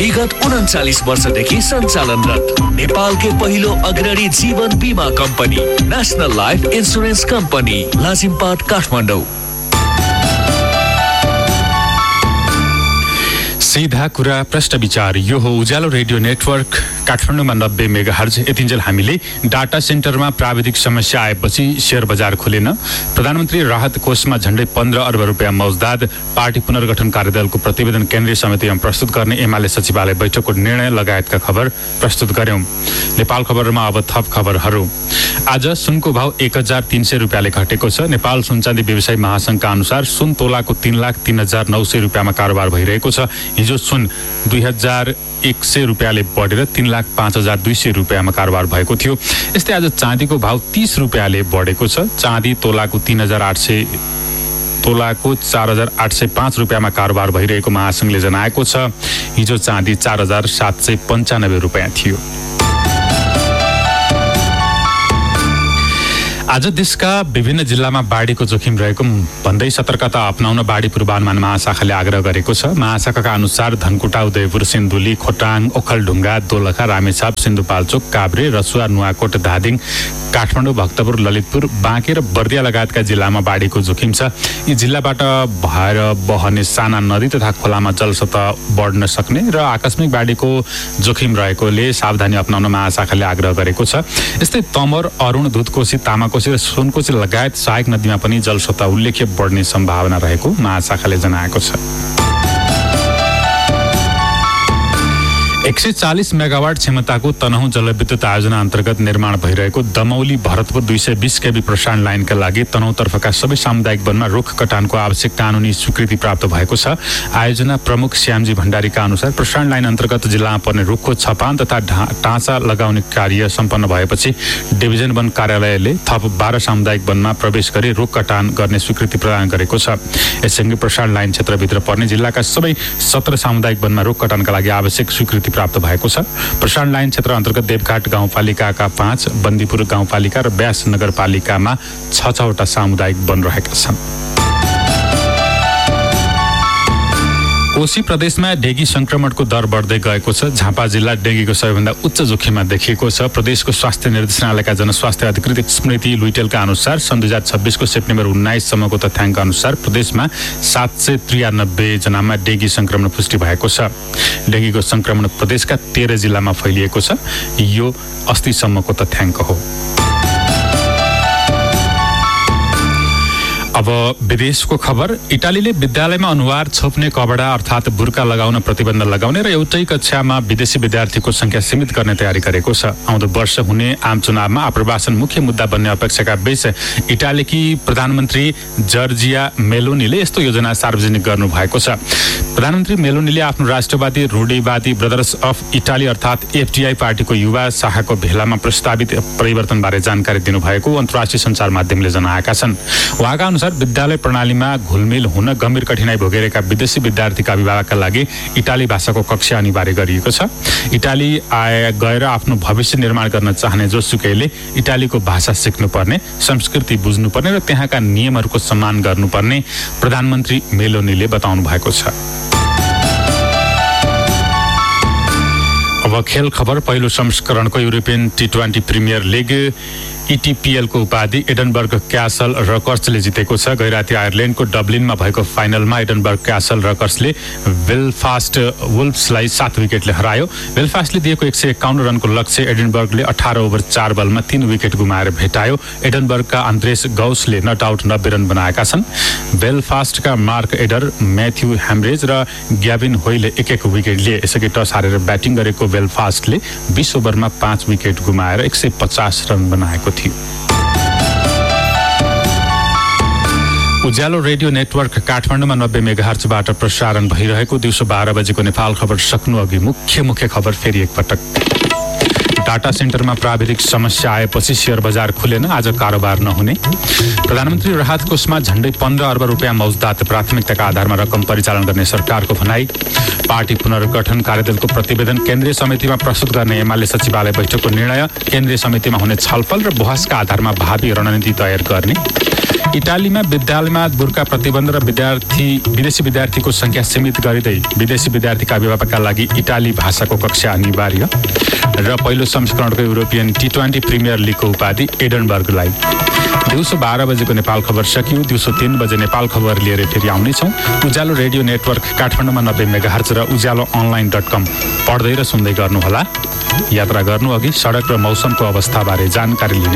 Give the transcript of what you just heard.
विगत 39 वर्षदेखि सञ्चालनरत नेपालकै पहिलो अग्रणी जीवन बीमा company national life insurance company Lazimpat Kathmandu. सीधा कुरा प्रश्न विचार। यो हो उज्यालो रेडियो नेटवर्क काठमाडौँमा 90 मेगाहर्ज। यतिन्जेल हामीले डाटा सेन्टरमा प्राविधिक समस्या आएपछि शेयर बजार खुलेन। प्रधानमन्त्री राहत कोषमा झण्डै 15 अर्ब रुपियाँ मौजदाद। पार्टी पुनर्गठन कार्यदलको प्रतिवेदन केन्द्रीय समितिमा प्रस्तुत गर्ने एमाले सचिवालय बैठकको निर्णय लगायतका खबर प्रस्तुत गर्यौं। नेपाल खबरमा अब थप खबरहरू। आज सुनको भाव 1300 रुपियाँले घटेको छ। नेपाल सुनचाँदी व्यवसायी महासंघका अनुसार सुन तोलाको 3,03,900 रुपियाँमा कारोबार भइरहेको छ। हिजो सुन 2,100 रुपियाँले बढेर 3,05,200 रुपियाँमा कारोबार भएको थियो। यस्तै आज चाँदीको भाव 30 रुपियाँले बढेको छ। चाँदी तोलाको 4,805 रुपियाँमा कारोबार भइरहेको महासंघले जनाएको छ। हिजो चाँदी 4,795 रुपियाँ थियो। आज देशका विभिन्न जिल्लामा बाढीको जोखिम रहेको भन्दै सतर्कता अपनाउन बाढी पूर्वानुमान महाशाखाले आग्रह गरेको छ। महाशाखाका अनुसार धनकुटा, उदयपुर, सिन्धुली, खोटाङ, ओखलढुङ्गा, दोलखा, रामेछाप, सिन्धुपाल्चोक, काभ्रे, रसुवा, नुवाकोट, धादिङ, काठमाडौँ, भक्तपुर, ललितपुर, बाँके र बर्दिया लगायतका जिल्लामा बाढीको जोखिम छ। यी जिल्लाबाट भएर बहने साना नदी तथा खोलामा जलसतह बढ्न सक्ने र आकस्मिक बाढीको जोखिम रहेकोले सावधानी अपनाउन महाशाखाले आग्रह गरेको छ। यस्तै तमोर, अरुण, दुधकोशी, तामाकोशी र सुनकोशी लगायत सहायक नदीमा पनि जलसतह उल्लेख्य बढ्ने सम्भावना रहेको महाशाखाले जनाएको छ। 140 मेगावाट क्षमताको तनहुँ जलविद्युत आयोजना अन्तर्गत निर्माण भइरहेको दमौली भरतपुर 220 केबी प्रसारण लाइनका लागि तनहुँतर्फका सबै सामुदायिक वनमा रुख कटानको आवश्यक कानुनी स्वीकृति प्राप्त भएको छ। आयोजना प्रमुख श्यामजी भण्डारीका अनुसार प्रसारण लाइन अन्तर्गत जिल्लामा पर्ने रुखको छपान तथा ढाँचा लगाउने कार्य सम्पन्न भएपछि डिभिजन वन कार्यालयले थप 12 सामुदायिक वनमा प्रवेश गरी रुख कटान गर्ने स्वीकृति प्रदान गरेको छ। यससँगै प्रसारण लाइन क्षेत्रभित्र पर्ने जिल्लाका सबै 17 सामुदायिक वनमा रुख कटानका लागि आवश्यक स्वीकृति प्राप्त भएको छ। प्रसारण लाइन क्षेत्र अन्तर्गत देवघाट गाउँपालिकाका 5, बन्दीपुर गाउँपालिका र ब्यास नगरपालिकामा 6 सामुदायिक वन रहेका छन्। कोशी प्रदेशमा डेङ्गी संक्रमणको दर बढ्दै गएको छ। झापा जिल्ला डेङ्गीको सबैभन्दा उच्च जोखिममा देखिएको छ। प्रदेशको स्वास्थ्य निर्देशनालयका जनस्वास्थ्य अधिकृत स्मृति लुइटेलका अनुसार सन् 2026 को सेप्टेम्बर 19 सम्मको तथ्याङ्क अनुसार प्रदेशमा 793 जनामा डेङ्गी संक्रमण पुष्टि भएको छ। डेङ्गीको संक्रमण प्रदेशका 13 जिल्लामा फैलिएको छ। यो अस्तिसम्मको तथ्याङ्क हो। अब विदेशको खबर। इटालीले विद्यालयमा अनुहार छोप्ने कपडा अर्थात् बुर्का लगाउन प्रतिबन्ध लगाउने र एउटै कक्षामा विदेशी विद्यार्थीको संख्या सीमित गर्ने तयारी गरेको छ। आउँदो वर्ष हुने आम चुनावमा आप्रवासन मुख्य मुद्दा बन्ने अपेक्षाका बीच इटालीकी प्रधानमन्त्री जर्जिया मेलोनीले यस्तो योजना सार्वजनिक गर्नु भएको छ। प्रधानमन्त्री मेलोनीले आफ्नो राष्ट्रवादी रूढिवादी ब्रदर्स अफ इटाली अर्थात् एफडीआई पार्टीको युवा शाखाको भेलामा प्रस्तावित परिवर्तनबारे जानकारी दिनुभएको अन्तर्राष्ट्रिय सञ्चार माध्यमले जनाएका छन्। उहाँका अनुसार विद्यालय प्रणालीमा घुलमिल हुन गम्भीर कठिनाई भोगेका विदेशी विद्यार्थीका अभिभावकका लागि इटाली भाषाको कक्षा अनिवार्य गरिएको छ। इटाली गएर आफ्नो भविष्य निर्माण गर्न चाहने जोसुकैले इटालीको भाषा सिक्नुपर्ने, संस्कृति बुझ्नुपर्ने र त्यहाँका नियमहरूको सम्मान गर्नुपर्ने प्रधानमन्त्री मेलोनीले बताउनु भएको छ। अब खेल खबर। पहिलो संस्करणको युरोपियन टी20 प्रिमियर लिग ETPL को उपाधि एडनबर्ग क्यासल रकर्सले जितेको छ। गैराती आयरल्यान्डको डब्लिनमा भएको फाइनलमा एडनबर्ग क्यासल रकर्सले बेलफास्ट वुल्फ्सलाई 7 विकेटले हरायो। बेलफास्टले दिएको 151 रनको लक्ष्य एडनबर्गले 18 ओभर 4 बलमा 3 विकेट गुमाएर भेटायो। एडनबर्गका आन्द्रेस गौसले नट आउट 90 रन बनाएका छन्। बेलफास्टका मार्क एडर, म्याथ्यू ह्याम्ब्रेज र ग्याभिन होइले 1-1 विकेट लिए। यसअघि टस हारेर ब्याटिङ गरेको बेलफास्टले 20 ओभरमा 5 विकेट गुमाएर 150 रन बनाएको थियो। उज्यालो रेडियो नेटवर्क काठमाडौँमा 90 मेगाहर्जबाट प्रसारण भइरहेको दिउँसो 12 बजेको नेपाल खबर सक्नु अघि मुख्य खबर फेरि एकपटक। डाटा सेन्टरमा प्राविधिक समस्या आएपछि शेयर बजार खुलेन, आज कारोबार नहुने। प्रधानमन्त्री राहत कोषमा झण्डै 15 अर्ब रुपियाँ मौजदात, प्राथमिकताका आधारमा रकम परिचालन गर्ने सरकारको भनाई। पार्टी पुनर्गठन कार्यदलको प्रतिवेदन केन्द्रीय समितिमा प्रस्तुत गर्ने एमाले सचिवालय बैठकको निर्णय। केन्द्रीय समितिमा हुने छलफल र बहसका आधारमा भावी रणनीति तयार गर्ने। इटालीमा विद्यालयमा बुर्का प्रतिबन्ध र विदेशी विद्यार्थीको संख्या सीमित गरिँदै विदेशी विद्यार्थीका अभिभावकका लागि इटाली भाषाको कक्षा अनिवार्य। र पहिलो संस्करणको युरोपियन T20 प्रिमियर लिगको उपाधि एडनबर्गलाई। दिउँसो 12 बजेको नेपाल खबर सकियो। दिउँसो 3 बजे नेपाल खबर लिएर फेरि आउनेछौँ। उज्यालो रेडियो नेटवर्क काठमाडौँमा 90 मेगाहर्ज र उज्यालो online.com पढ्दै र सुन्दै गर्नुहोला। यात्रा गर्नु अघि सडक र मौसमको अवस्थाबारे जानकारी लिने